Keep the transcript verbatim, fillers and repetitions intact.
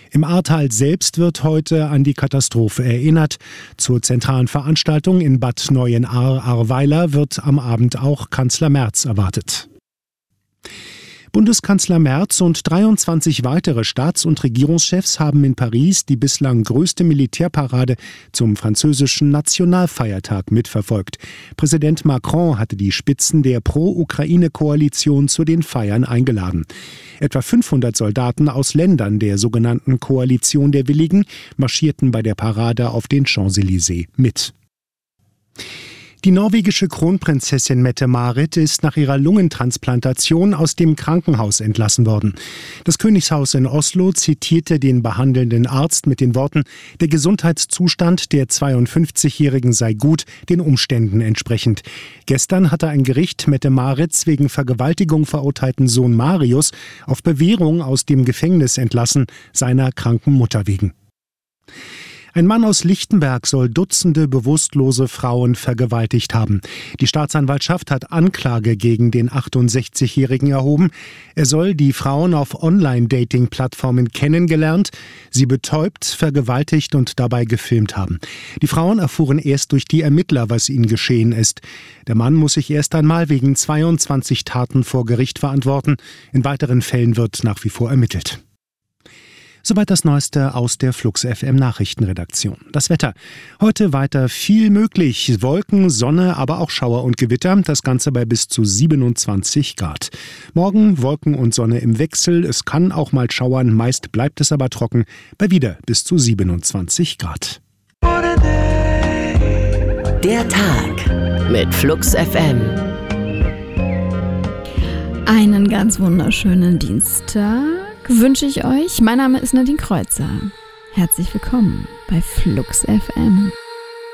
Im Ahrtal selbst wird heute an die Katastrophe erinnert. Zur zentralen Veranstaltung in Bad Neuenahr-Ahrweiler wird am Abend auch Kanzler Merz erwartet. Bundeskanzler Merz und dreiundzwanzig weitere Staats- und Regierungschefs haben in Paris die bislang größte Militärparade zum französischen Nationalfeiertag mitverfolgt. Präsident Macron hatte die Spitzen der Pro-Ukraine-Koalition zu den Feiern eingeladen. Etwa fünfhundert Soldaten aus Ländern der sogenannten Koalition der Willigen marschierten bei der Parade auf den Champs-Élysées mit. Die norwegische Kronprinzessin Mette-Marit ist nach ihrer Lungentransplantation aus dem Krankenhaus entlassen worden. Das Königshaus in Oslo zitierte den behandelnden Arzt mit den Worten: Der Gesundheitszustand der zweiundfünfzigjährigen sei gut, den Umständen entsprechend. Gestern hatte ein Gericht Mette-Marits wegen Vergewaltigung verurteilten Sohn Marius auf Bewährung aus dem Gefängnis entlassen, seiner kranken Mutter wegen. Ein Mann aus Lichtenberg soll Dutzende bewusstlose Frauen vergewaltigt haben. Die Staatsanwaltschaft hat Anklage gegen den achtundsechzigjährigen erhoben. Er soll die Frauen auf Online-Dating-Plattformen kennengelernt, sie betäubt, vergewaltigt und dabei gefilmt haben. Die Frauen erfuhren erst durch die Ermittler, was ihnen geschehen ist. Der Mann muss sich erst einmal wegen zweiundzwanzig Taten vor Gericht verantworten. In weiteren Fällen wird nach wie vor ermittelt. Soweit das Neueste aus der Flux F M Nachrichtenredaktion. Das Wetter. Heute weiter viel möglich. Wolken, Sonne, aber auch Schauer und Gewitter. Das Ganze bei bis zu siebenundzwanzig Grad. Morgen Wolken und Sonne im Wechsel. Es kann auch mal schauern. Meist bleibt es aber trocken. Bei wieder bis zu siebenundzwanzig Grad. Der Tag mit Flux F M. Einen ganz wunderschönen Dienstag wünsche ich euch. Mein Name ist Nadine Kreuzer. Herzlich willkommen bei Flux F M.